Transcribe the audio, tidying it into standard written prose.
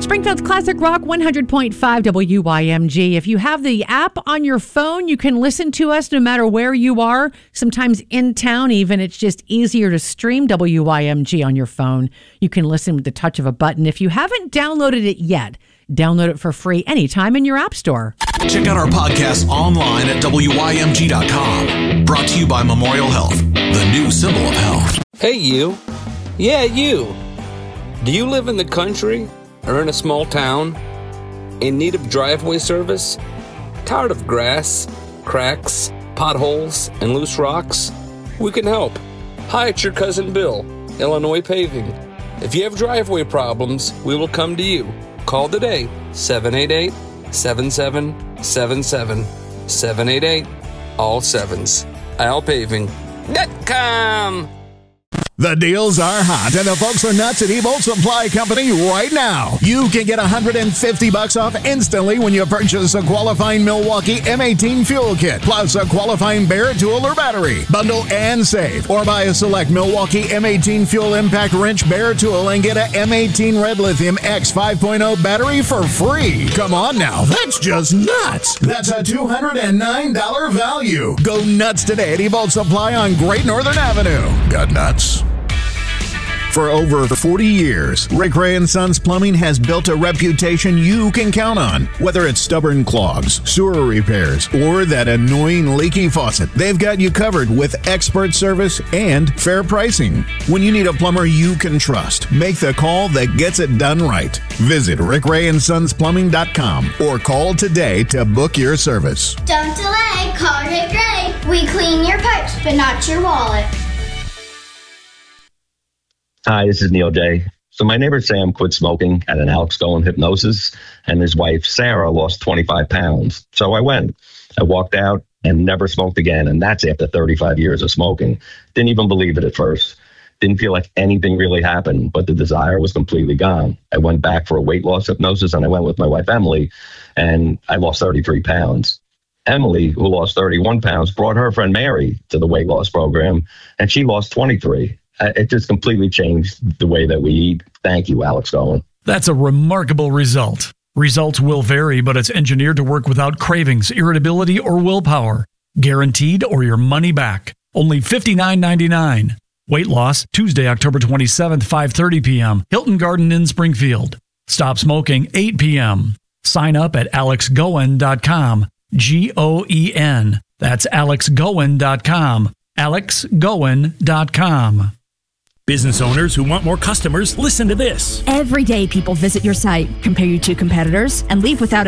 Springfield's Classic Rock 100.5 WYMG. If you have the app on your phone, you can listen to us no matter where you are. Sometimes in town, even, it's just easier to stream WYMG on your phone. You can listen with the touch of a button. If you haven't downloaded it yet, download it for free anytime in your app store. Check out our podcast online at WYMG.com. Brought to you by Memorial Health, the new symbol of health. Hey, you. Yeah, you. Do you live in the country or in a small town? In need of driveway service? Tired of grass, cracks, potholes, and loose rocks? We can help. Hi, it's your cousin Bill, Illinois Paving. If you have driveway problems, we will come to you. Call today, 788-7777. 788, all sevens. AlPaving.com. The deals are hot, and the folks are nuts at Ebolt Supply Company right now. You can get $150 off instantly when you purchase a qualifying Milwaukee M18 fuel kit, plus a qualifying Bear tool or battery. Bundle and save, or buy a select Milwaukee M18 fuel impact wrench Bear tool and get a M18 Red Lithium X 5.0 battery for free. Come on now, that's just nuts. That's a $209 value. Go nuts today at Ebolt Supply on Great Northern Avenue. Got nuts? For over 40 years, Rick Ray & Sons Plumbing has built a reputation you can count on. Whether it's stubborn clogs, sewer repairs, or that annoying leaky faucet, they've got you covered with expert service and fair pricing. When you need a plumber you can trust, make the call that gets it done right. Visit rickrayandsonsplumbing.com or call today to book your service. Don't delay, call Rick Ray. We clean your pipes, but not your wallet. Hi, this is Neil J. So my neighbor Sam quit smoking at an Alex Goen hypnosis, and his wife Sarah lost 25 pounds. So I went. I walked out and never smoked again, and that's after 35 years of smoking. Didn't even believe it at first. Didn't feel like anything really happened, but the desire was completely gone. I went back for a weight loss hypnosis, and I went with my wife Emily, and I lost 33 pounds. Emily, who lost 31 pounds, brought her friend Mary to the weight loss program, and she lost 23. It just completely changed the way that we eat. Thank you, Alex Goen. That's a remarkable result. Results will vary, but it's engineered to work without cravings, irritability, or willpower. Guaranteed or your money back. Only $59.99. Weight loss, Tuesday, October 27th, 5:30 p.m. Hilton Garden Inn, Springfield. Stop smoking, 8 p.m. Sign up at alexgoen.com. Goen. That's alexgoen.com. alexgoen.com. Business owners who want more customers, listen to this. Every day people visit your site, compare you to competitors, and leave without